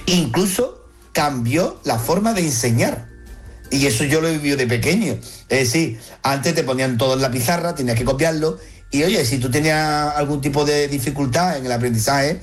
Incluso cambió la forma de enseñar. Y eso yo lo he vivido de pequeño. Es decir, antes te ponían todo en la pizarra, tenías que copiarlo. Y oye, si tú tenías algún tipo de dificultad en el aprendizaje,